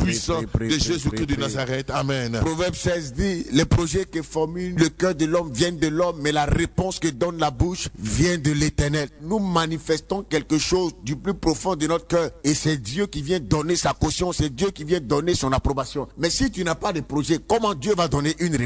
puissant de Jésus-Christ de Nazareth. Amen. Proverbe 16 dit, les projets que formule le cœur de l'homme viennent de l'homme, mais la réponse que donne la bouche vient de l'Éternel. Nous manifestons quelque chose du plus profond de notre cœur et c'est Dieu qui vient donner sa caution, c'est Dieu qui vient donner son approbation. Mais si tu n'as pas de projet, comment Dieu va donner une réponse?